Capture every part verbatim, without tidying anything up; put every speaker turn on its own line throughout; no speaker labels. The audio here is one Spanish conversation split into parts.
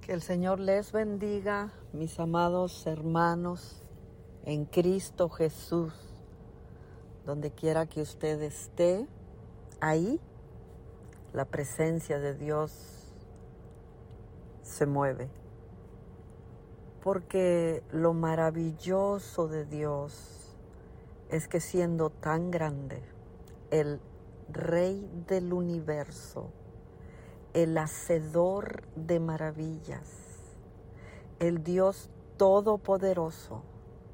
Que el Señor les bendiga, mis amados hermanos, en Cristo Jesús. Donde quiera que usted esté, ahí la presencia de Dios se mueve. Porque lo maravilloso de Dios es que siendo tan grande, el Rey del universo, el hacedor de maravillas, el Dios todopoderoso,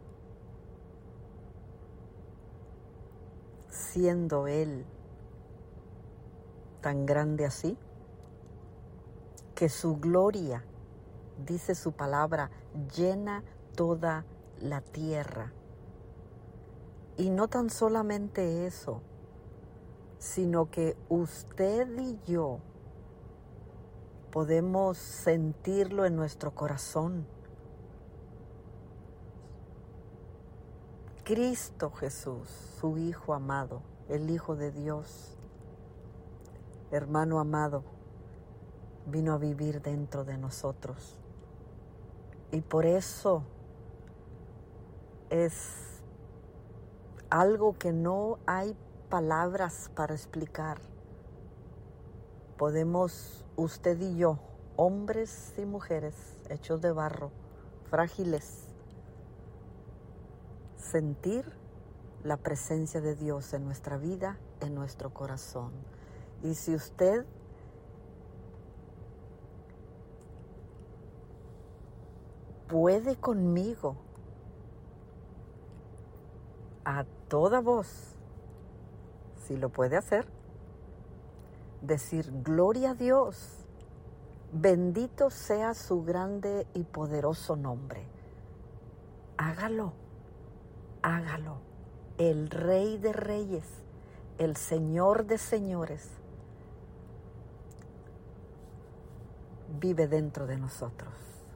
siendo Él tan grande así, que su gloria, dice su palabra, llena toda la tierra. Y no tan solamente eso, sino que usted y yo podemos sentirlo en nuestro corazón. Cristo Jesús, su Hijo amado, el Hijo de Dios, hermano amado, vino a vivir dentro de nosotros. Y por eso es algo que no hay palabras para explicar. Podemos, usted y yo, hombres y mujeres hechos de barro, frágiles, sentir la presencia de Dios en nuestra vida, en nuestro corazón. Y si usted puede conmigo, a toda voz, si lo puede hacer, decir gloria a Dios, bendito sea su grande y poderoso nombre. Hágalo, hágalo. El Rey de Reyes, el Señor de Señores, vive dentro de nosotros.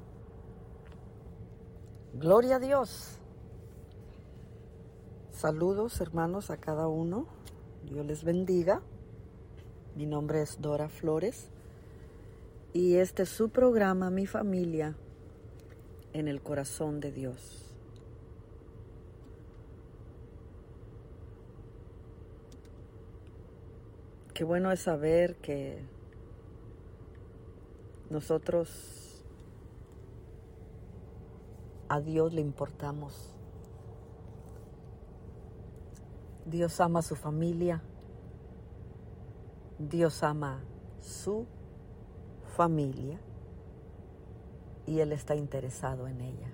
Gloria a Dios. Saludos, hermanos, a cada uno. Dios les bendiga. Mi nombre es Dora Flores y este es su programa, Mi Familia en el Corazón de Dios. Qué bueno es saber que nosotros a Dios le importamos. Dios ama a su familia. Dios ama su familia y Él está interesado en ella.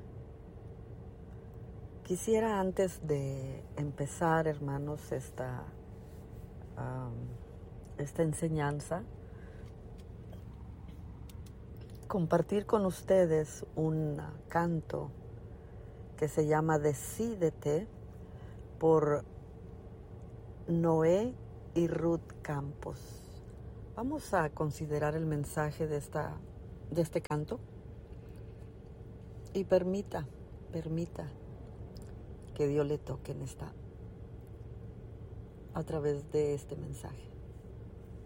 Quisiera antes de empezar, hermanos, esta, um, esta enseñanza, compartir con ustedes un canto que se llama Decídete por Noé y Ruth Campos. Vamos a considerar el mensaje de, esta, de este canto y permita, permita que Dios le toque en esta, a través de este mensaje.